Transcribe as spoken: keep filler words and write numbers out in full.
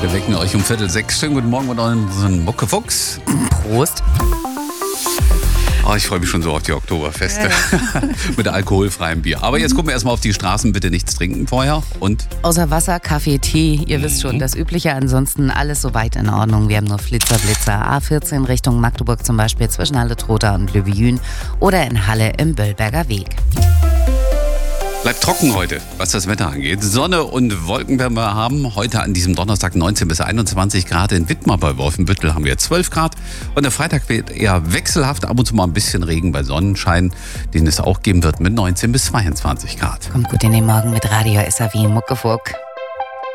Wir wecken euch um Viertel sechs. Schönen guten Morgen mit unseren Muckefuchs. Prost. Oh, ich freue mich schon so auf die Oktoberfeste. Ja, ja. Mit alkoholfreiem Bier. Aber jetzt gucken wir erstmal auf die Straßen. Bitte nichts trinken vorher. Und? Außer Wasser, Kaffee, Tee. Ihr mhm. wisst schon, das Übliche. Ansonsten alles soweit in Ordnung. Wir haben nur Flitzer, Blitzer. A vierzehn Richtung Magdeburg zum Beispiel zwischen Halle-Trotha und Löwe-Jühn. Oder in Halle im Böllberger Weg. Bleibt trocken heute, was das Wetter angeht. Sonne und Wolken werden wir haben. Heute an diesem Donnerstag neunzehn bis einundzwanzig Grad. In Wittmar bei Wolfenbüttel haben wir zwölf Grad. Und der Freitag wird eher wechselhaft. Ab und zu mal ein bisschen Regen bei Sonnenschein, den es auch geben wird mit neunzehn bis zweiundzwanzig Grad. Kommt gut in den Morgen mit Radio S A W Muckefuck.